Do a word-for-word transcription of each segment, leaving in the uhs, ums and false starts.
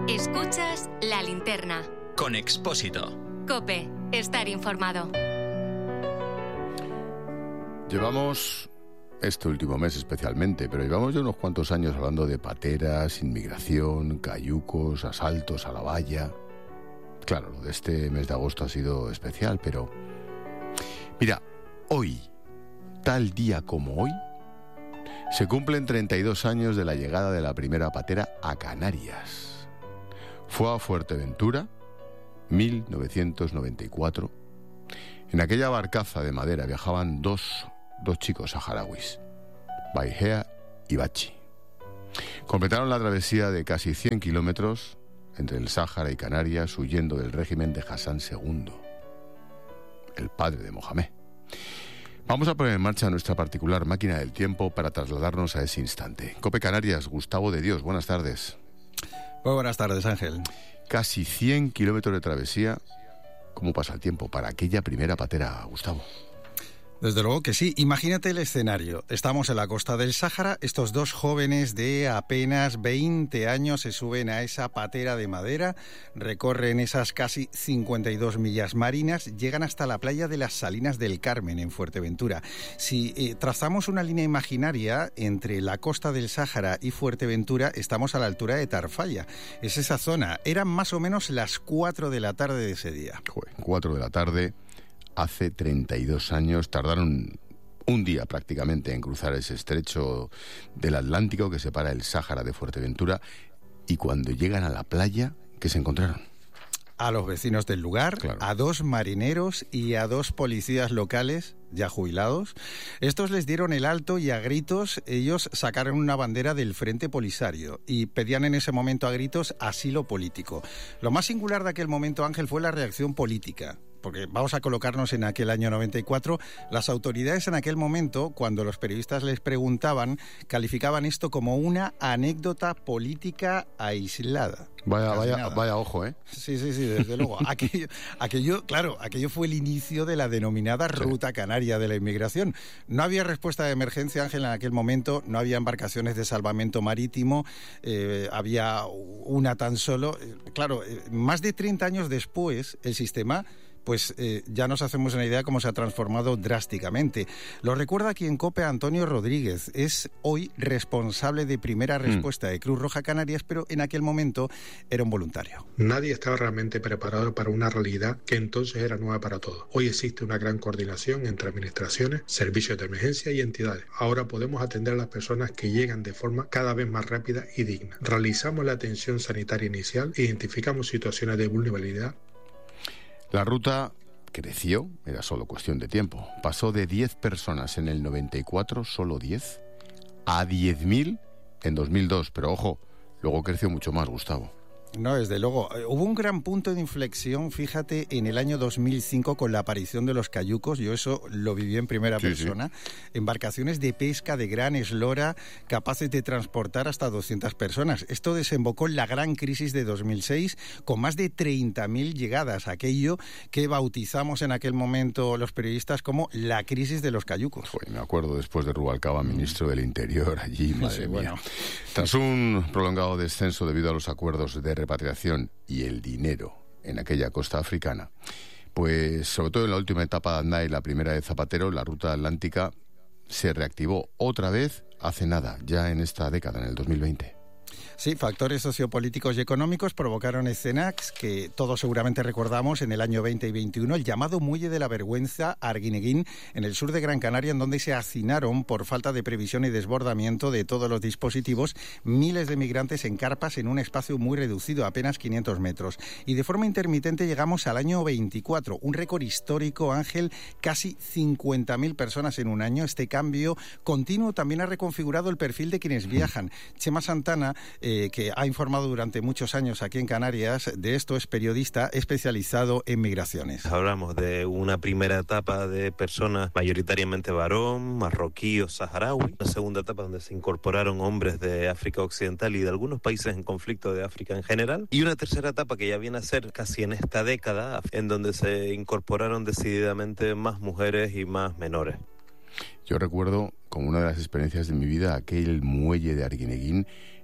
Escuchas La Linterna. Con Expósito. COPE. Estar informado. Llevamos, este último mes especialmente, pero llevamos ya unos cuantos años hablando de pateras, inmigración, cayucos, asaltos a la valla. Claro, lo de este mes de agosto ha sido especial, pero... Mira, hoy, tal día como hoy, se cumplen treinta y dos años de la llegada de la primera patera a Canarias. Fue a Fuerteventura, mil novecientos noventa y cuatro. En aquella barcaza de madera viajaban dos, dos chicos saharauis, Baihea y Bachi. Completaron la travesía de casi cien kilómetros entre el Sáhara y Canarias, huyendo del régimen de Hassan segundo, el padre de Mohamed. Vamos a poner en marcha nuestra particular máquina del tiempo para trasladarnos a ese instante. COPE Canarias, Gustavo de Dios, buenas tardes. Muy buenas tardes, Ángel. Casi cien kilómetros de travesía. ¿Cómo pasa el tiempo para aquella primera patera, Gustavo? Desde luego que sí. Imagínate el escenario. Estamos en la costa del Sáhara. Estos dos jóvenes de apenas veinte años se suben a esa patera de madera, recorren esas casi cincuenta y dos millas marinas, llegan hasta la playa de las Salinas del Carmen, en Fuerteventura. Si eh, trazamos una línea imaginaria entre la costa del Sáhara y Fuerteventura, estamos a la altura de Tarfaya. Es esa zona. Eran más o menos las cuatro de la tarde de ese día. Joder, cuatro de la tarde... Hace treinta y dos años, tardaron un día prácticamente en cruzar ese estrecho del Atlántico que separa el Sáhara de Fuerteventura, y cuando llegan a la playa, ¿qué se encontraron? A los vecinos del lugar, claro. A dos marineros y a dos policías locales ya jubilados. Estos les dieron el alto y a gritos ellos sacaron una bandera del Frente Polisario y pedían en ese momento a gritos asilo político. Lo más singular de aquel momento, Ángel, fue la reacción política. Porque vamos a colocarnos en aquel año noventa y cuatro, las autoridades en aquel momento, cuando los periodistas les preguntaban, calificaban esto como una anécdota política aislada. Vaya, vaya, vaya ojo, ¿eh? Sí, sí, sí, desde luego. Aquello, aquello, claro, aquello fue el inicio de la denominada Ruta Canaria de la Inmigración. No había respuesta de emergencia, Ángel, en aquel momento, no había embarcaciones de salvamento marítimo, eh, había una tan solo. Claro, más de treinta años después, el sistema... pues eh, ya nos hacemos una idea de cómo se ha transformado drásticamente. Lo recuerda aquí en COPE Antonio Rodríguez. Es hoy responsable de primera respuesta mm. de Cruz Roja Canarias, pero en aquel momento era un voluntario. Nadie estaba realmente preparado para una realidad que entonces era nueva para todos. Hoy existe una gran coordinación entre administraciones, servicios de emergencia y entidades. Ahora podemos atender a las personas que llegan de forma cada vez más rápida y digna. Realizamos la atención sanitaria inicial, identificamos situaciones de vulnerabilidad. La ruta creció, era solo cuestión de tiempo. Pasó de diez personas en el noventa y cuatro, solo diez, a diez mil en dos mil dos. Pero ojo, luego creció mucho más, Gustavo. No, desde luego. Hubo un gran punto de inflexión, fíjate, en el año dos mil cinco con la aparición de los cayucos. Yo eso lo viví en primera sí, persona. Sí. Embarcaciones de pesca de gran eslora capaces de transportar hasta doscientas personas. Esto desembocó en la gran crisis de dos mil seis con más de treinta mil llegadas. Aquello que bautizamos en aquel momento los periodistas como la crisis de los cayucos. Pues me acuerdo después de Rubalcaba, ministro del Interior, allí, madre sí, mía. Bueno. Tras un prolongado descenso debido a los acuerdos de repatriación y el dinero en aquella costa africana, pues sobre todo en la última etapa de Andá y la primera de Zapatero, la ruta atlántica se reactivó otra vez hace nada, ya en esta década, en el dos mil veinte. Sí, factores sociopolíticos y económicos provocaron escenas que todos seguramente recordamos en el año veinte y veintiuno, el llamado Muelle de la Vergüenza, Arguineguín, en el sur de Gran Canaria, en donde se hacinaron, por falta de previsión y desbordamiento de todos los dispositivos, miles de migrantes en carpas en un espacio muy reducido, apenas quinientos metros. Y de forma intermitente llegamos al año veinticuatro, un récord histórico, Ángel, casi cincuenta mil personas en un año. Este cambio continuo también ha reconfigurado el perfil de quienes viajan. Chema Santana, Eh, que ha informado durante muchos años aquí en Canarias de esto, es periodista especializado en migraciones. Hablamos de una primera etapa de personas mayoritariamente varón, marroquí o saharaui, una segunda etapa donde se incorporaron hombres de África Occidental y de algunos países en conflicto de África en general, y una tercera etapa que ya viene a ser casi en esta década, en donde se incorporaron decididamente más mujeres y más menores. Yo recuerdo como una de las experiencias de mi vida aquel muelle de Arguineguín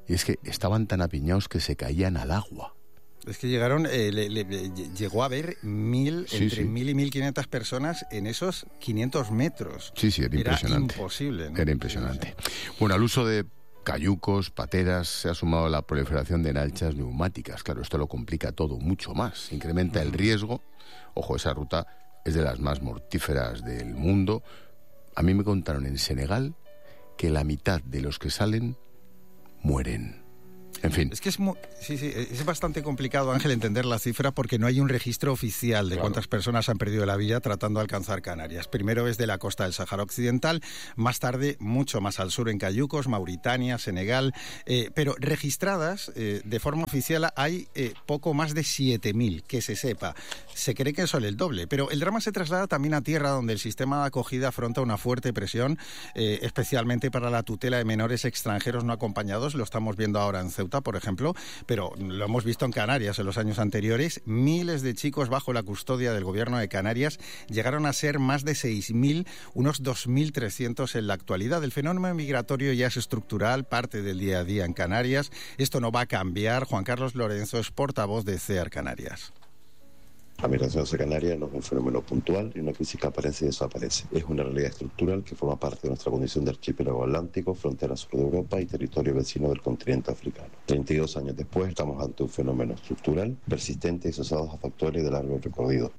y es que estaban tan apiñados que se caían al agua. Es que llegaron, eh, le, le, llegó a haber mil, sí, entre sí. mil y mil quinientas personas en esos quinientos metros. Sí, sí, era, era impresionante. Imposible, ¿no? Era impresionante. Bueno, al uso de cayucos, pateras, se ha sumado la proliferación de lanchas neumáticas. Claro, esto lo complica todo mucho más. Incrementa uh-huh. el riesgo. Ojo, esa ruta es de las más mortíferas del mundo. A mí me contaron en Senegal que la mitad de los que salen mueren. En fin. Es que es, muy, sí, sí, es bastante complicado, Ángel, entender la cifra porque no hay un registro oficial de claro. cuántas personas han perdido la vida tratando de alcanzar Canarias. Primero es de la costa del Sáhara Occidental, más tarde mucho más al sur en Cayucos, Mauritania, Senegal, eh, pero registradas eh, de forma oficial hay eh, poco más de siete mil, que se sepa. Se cree que son el doble, pero el drama se traslada también a tierra donde el sistema de acogida afronta una fuerte presión, eh, especialmente para la tutela de menores extranjeros no acompañados. Lo estamos viendo ahora en Ceuta, por ejemplo, pero lo hemos visto en Canarias en los años anteriores. Miles de chicos bajo la custodia del gobierno de Canarias llegaron a ser más de seis mil, unos dos mil trescientos en la actualidad. El fenómeno migratorio ya es estructural, parte del día a día en Canarias. Esto no va a cambiar. Juan Carlos Lorenzo es portavoz de C E A R Canarias. La migración hacia Canarias no es un fenómeno puntual y una crisis que aparece y desaparece. Es una realidad estructural que forma parte de nuestra condición de archipiélago atlántico, frontera sur de Europa y territorio vecino del continente africano. treinta y dos años después estamos ante un fenómeno estructural, persistente y asociado a factores de largo recorrido.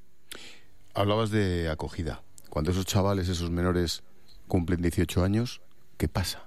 Hablabas de acogida. Cuando esos chavales, esos menores, cumplen dieciocho años, ¿qué pasa?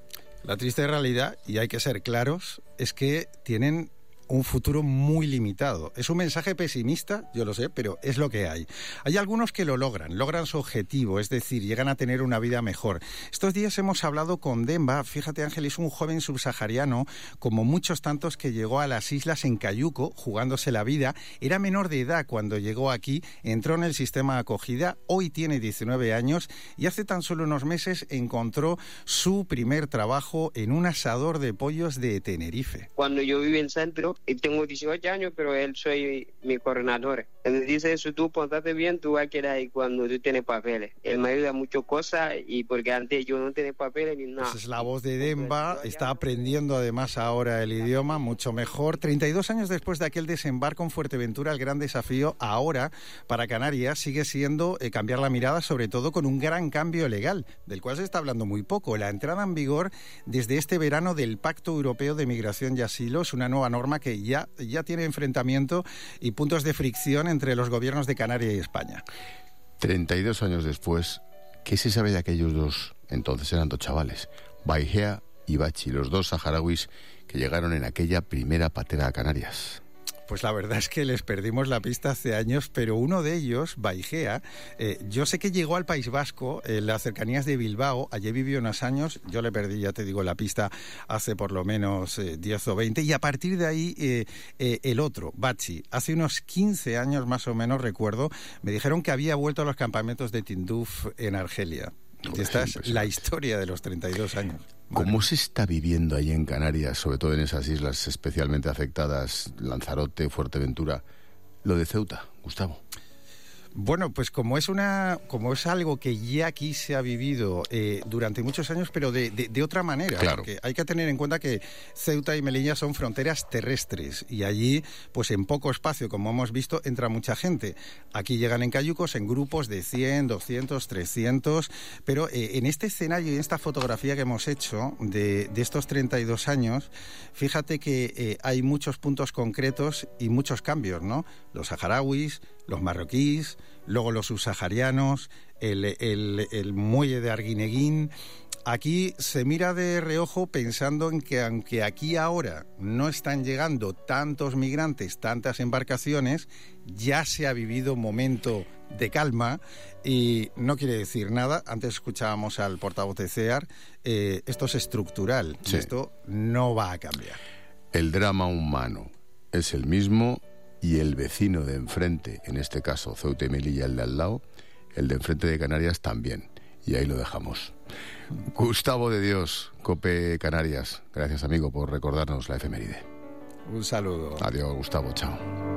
La triste realidad, y hay que ser claros, es que tienen un futuro muy limitado. Es un mensaje pesimista, yo lo sé, pero es lo que hay. Hay algunos que lo logran, logran su objetivo, es decir, llegan a tener una vida mejor. Estos días hemos hablado con Demba, fíjate Ángel, es un joven subsahariano, como muchos tantos, que llegó a las islas en Cayuco, jugándose la vida. Era menor de edad cuando llegó aquí, entró en el sistema de acogida, hoy tiene diecinueve años y hace tan solo unos meses encontró su primer trabajo en un asador de pollos de Tenerife. Cuando yo viví en centro, y tengo dieciocho años, pero él soy mi coordinador. Él me dice eso, tú pontate bien, tú vas a quedar ahí cuando tú tienes papeles. Él me ayuda muchas cosas, y porque antes yo no tenía papeles ni nada. Esa es la voz de Demba, está aprendiendo además ahora el idioma mucho mejor. treinta y dos años después de aquel desembarco en Fuerteventura, el gran desafío ahora para Canarias sigue siendo eh, cambiar la mirada, sobre todo con un gran cambio legal, del cual se está hablando muy poco. La entrada en vigor desde este verano del Pacto Europeo de Migración y Asilo es una nueva norma que ya, ya tiene enfrentamiento y puntos de fricción entre los gobiernos de Canarias y España. treinta y dos años después, ¿qué se sabe de aquellos dos? Entonces eran dos chavales, Baigea y Bachi, los dos saharauis que llegaron en aquella primera patera a Canarias. Pues la verdad es que les perdimos la pista hace años, pero uno de ellos, Baigea, eh, yo sé que llegó al País Vasco, en las cercanías de Bilbao, allí vivió unos años, yo le perdí, ya te digo, la pista hace por lo menos eh, diez o veinte, y a partir de ahí eh, eh, el otro, Bachi, hace unos quince años más o menos, recuerdo, me dijeron que había vuelto a los campamentos de Tinduf en Argelia. Y esta es la historia de los treinta y dos años. ¿Cómo se está viviendo ahí en Canarias, sobre todo en esas islas especialmente afectadas, Lanzarote, Fuerteventura, lo de Ceuta, Gustavo? Bueno, pues como es una, como es algo que ya aquí se ha vivido eh, durante muchos años, pero de, de, de otra manera. Claro. Porque hay que tener en cuenta que Ceuta y Melilla son fronteras terrestres y allí, pues en poco espacio, como hemos visto, entra mucha gente. Aquí llegan en cayucos en grupos de cien, doscientos, trescientos, pero eh, en este escenario y en esta fotografía que hemos hecho de, de estos treinta y dos años, fíjate que eh, hay muchos puntos concretos y muchos cambios, ¿no? Los saharauis, los marroquíes, luego los subsaharianos, el, el, el muelle de Arguineguín. Aquí se mira de reojo pensando en que aunque aquí ahora no están llegando tantos migrantes, tantas embarcaciones, ya se ha vivido un momento de calma y no quiere decir nada. Antes escuchábamos al portavoz de C E A R, eh, esto es estructural, sí. Esto no va a cambiar. El drama humano es el mismo y el vecino de enfrente, en este caso Ceuta y Melilla, el de al lado, el de enfrente de Canarias también. Y ahí lo dejamos. Gustavo de Dios, COPE Canarias. Gracias, amigo, por recordarnos la efeméride. Un saludo. Adiós, Gustavo. Chao.